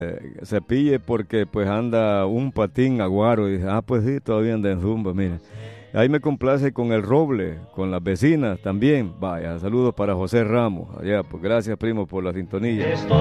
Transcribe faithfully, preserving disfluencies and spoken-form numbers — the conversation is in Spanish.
se pille porque pues anda un patín aguaro y dice, ah, pues sí, todavía anda en rumba, mira. Ahí me complace con el Roble, con las vecinas también. Vaya, saludos para José Ramos. Allá, pues gracias, primo, por la sintonía.